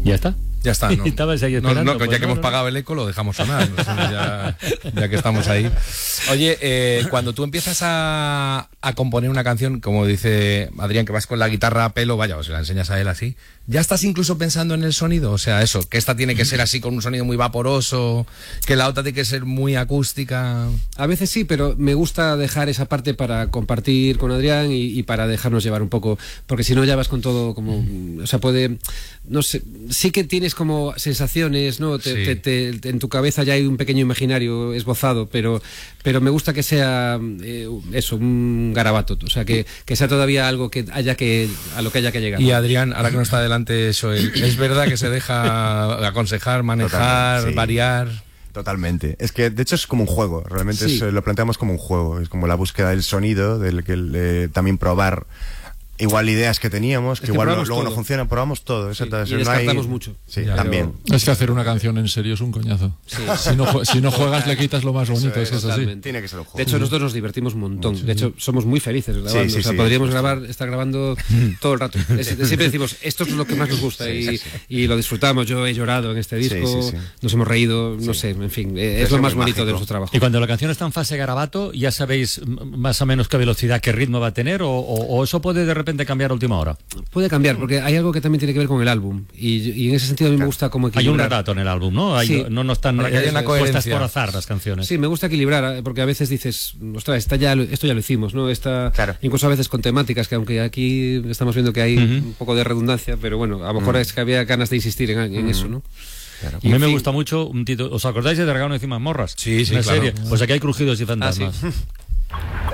¿Ya está? Ya está, ¿no? Estabas ahí esperando, ya que hemos pagado el eco, lo dejamos sonar. Ya que estamos ahí. Oye, cuando tú empiezas a componer una canción, como dice Adrián, que vas con la guitarra a pelo, vaya, o se la enseñas a él así, ¿ya estás incluso pensando en el sonido? O sea, eso, que esta tiene que ser así con un sonido muy vaporoso, que la otra tiene que ser muy acústica. A veces sí, pero me gusta dejar esa parte para compartir con Adrián y para dejarnos llevar un poco, porque si no ya vas con todo como, o sea, puede, no sé, sí que tienes como sensaciones, ¿no? En tu cabeza ya hay un pequeño imaginario esbozado, pero me gusta que sea eso, un garabato, o sea, que sea todavía algo que a lo que haya que llegar. Y Adrián, ahora que no está delante Joel, ¿es verdad que se deja aconsejar, manejar, sí, variar? Totalmente. Es que de hecho es como un juego, realmente sí, lo planteamos como un juego, es como la búsqueda del sonido, también probar igual ideas que teníamos, que igual luego no funcionan, probamos todo. Sí, y descartamos mucho. Sí, también. Es que hacer una canción en serio es un coñazo. Sí. Si no juegas le quitas lo más bonito, eso es así. Tiene que ser un juego. De hecho, nosotros nos divertimos un montón. De hecho, somos muy felices grabando. Podríamos estar grabando todo el rato. Siempre decimos, esto es lo que más nos gusta y lo disfrutamos. Yo he llorado en este disco, nos hemos reído, no sé, en fin, es lo más bonito de nuestro trabajo. Y cuando la canción está en fase garabato, ¿ya sabéis más o menos qué velocidad, qué ritmo va a tener o eso puede de repente cambiar a última hora? Puede cambiar, porque hay algo que también tiene que ver con el álbum y en ese sentido a mí me gusta como equilibrar. Hay un retrato en el álbum, ¿no? No están puestas por azar las canciones. Sí, me gusta equilibrar, porque a veces dices, ostras, esto ya lo hicimos, ¿no? Incluso a veces con temáticas, que aunque aquí estamos viendo que hay un poco de redundancia, pero bueno, a lo mejor es que había ganas de insistir en eso, ¿no? Claro. Y a mí me gusta mucho un título. ¿Os acordáis de Dragón encima de Morras? Sí, claro. Serie? Pues aquí hay crujidos y fantasmas. Sí.